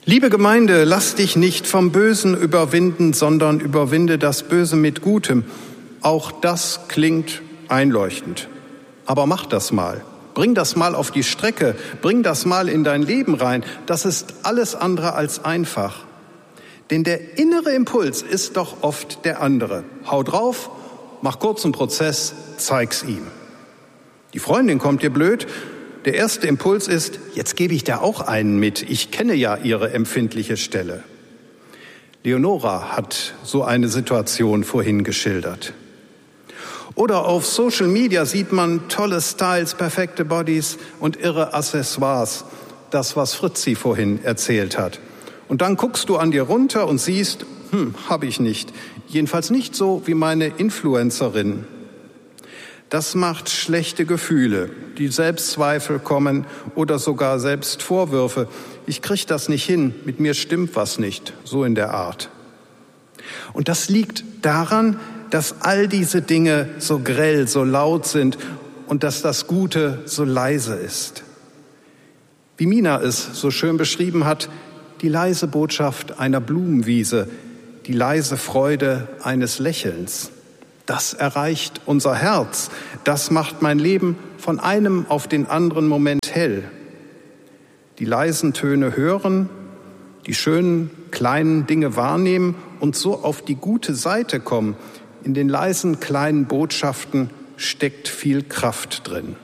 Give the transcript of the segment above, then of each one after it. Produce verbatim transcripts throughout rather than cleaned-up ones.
Liebe Gemeinde, lass dich nicht vom Bösen überwinden, sondern überwinde das Böse mit Gutem. Auch das klingt einleuchtend. Aber mach das mal. Bring das mal auf die Strecke. Bring das mal in dein Leben rein. Das ist alles andere als einfach. Denn der innere Impuls ist doch oft der andere. Hau drauf, mach kurzen Prozess, zeig's ihm. Die Freundin kommt dir blöd. Der erste Impuls ist, jetzt gebe ich da auch einen mit. Ich kenne ja ihre empfindliche Stelle. Leonora hat so eine Situation vorhin geschildert. Oder auf Social Media sieht man tolle Styles, perfekte Bodies und irre Accessoires. Das, was Fritzi vorhin erzählt hat. Und dann guckst du an dir runter und siehst, hm, habe ich nicht. Jedenfalls nicht so wie meine Influencerin. Das macht schlechte Gefühle, die Selbstzweifel kommen oder sogar Selbstvorwürfe. Ich kriege das nicht hin, mit mir stimmt was nicht, so in der Art. Und das liegt daran, dass all diese Dinge so grell, so laut sind und dass das Gute so leise ist. Wie Mina es so schön beschrieben hat, die leise Botschaft einer Blumenwiese, die leise Freude eines Lächelns. Das erreicht unser Herz. Das macht mein Leben von einem auf den anderen Moment hell. Die leisen Töne hören, die schönen kleinen Dinge wahrnehmen und so auf die gute Seite kommen. In den leisen kleinen Botschaften steckt viel Kraft drin.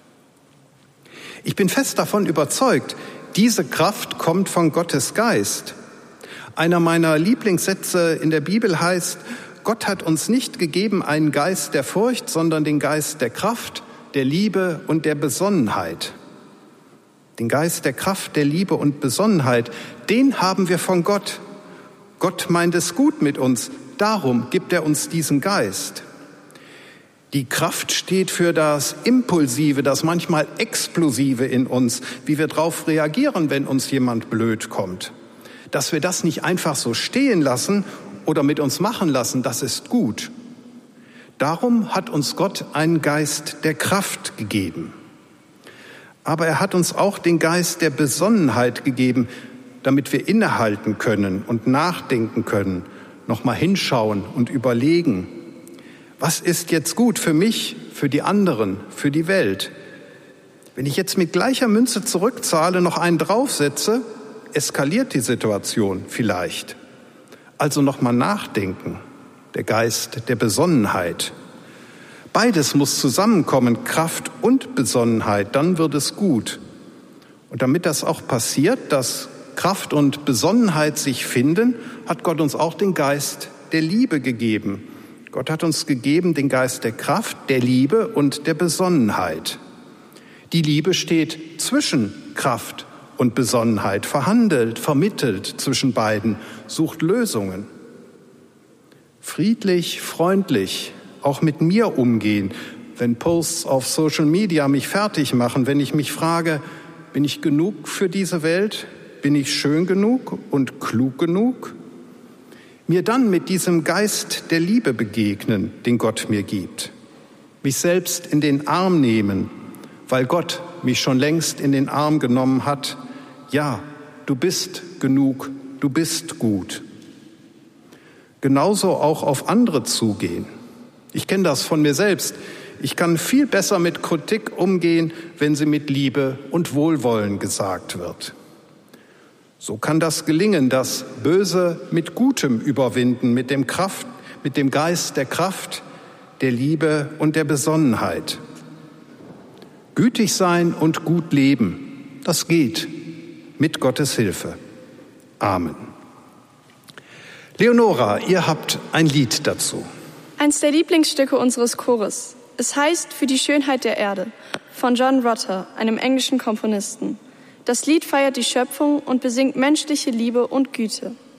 Ich bin fest davon überzeugt, diese Kraft kommt von Gottes Geist. Einer meiner Lieblingssätze in der Bibel heißt, Gott hat uns nicht gegeben einen Geist der Furcht, sondern den Geist der Kraft, der Liebe und der Besonnenheit. Den Geist der Kraft, der Liebe und Besonnenheit, den haben wir von Gott. Gott meint es gut mit uns, darum gibt er uns diesen Geist. Die Kraft steht für das Impulsive, das manchmal Explosive in uns, wie wir darauf reagieren, wenn uns jemand blöd kommt. Dass wir das nicht einfach so stehen lassen oder mit uns machen lassen, das ist gut. Darum hat uns Gott einen Geist der Kraft gegeben. Aber er hat uns auch den Geist der Besonnenheit gegeben, damit wir innehalten können und nachdenken können, nochmal hinschauen und überlegen, was ist jetzt gut für mich, für die anderen, für die Welt? Wenn ich jetzt mit gleicher Münze zurückzahle, noch einen draufsetze, eskaliert die Situation vielleicht. Also nochmal nachdenken, der Geist der Besonnenheit. Beides muss zusammenkommen, Kraft und Besonnenheit, dann wird es gut. Und damit das auch passiert, dass Kraft und Besonnenheit sich finden, hat Gott uns auch den Geist der Liebe gegeben. Gott hat uns gegeben den Geist der Kraft, der Liebe und der Besonnenheit. Die Liebe steht zwischen Kraft und Besonnenheit, verhandelt, vermittelt zwischen beiden, sucht Lösungen. Friedlich, freundlich, auch mit mir umgehen, wenn Posts auf Social Media mich fertig machen, wenn ich mich frage, bin ich genug für diese Welt? Bin ich schön genug und klug genug? Mir dann mit diesem Geist der Liebe begegnen, den Gott mir gibt. Mich selbst in den Arm nehmen, weil Gott mich schon längst in den Arm genommen hat. Ja, du bist genug, du bist gut. Genauso auch auf andere zugehen. Ich kenne das von mir selbst. Ich kann viel besser mit Kritik umgehen, wenn sie mit Liebe und Wohlwollen gesagt wird. So kann das gelingen, das Böse mit Gutem überwinden, mit dem Kraft, mit dem Geist der Kraft, der Liebe und der Besonnenheit. Gütig sein und gut leben, das geht mit Gottes Hilfe. Amen. Leonora, ihr habt ein Lied dazu. Eins der Lieblingsstücke unseres Chores. Es heißt »Für die Schönheit der Erde« von John Rutter, einem englischen Komponisten. Das Lied feiert die Schöpfung und besingt menschliche Liebe und Güte.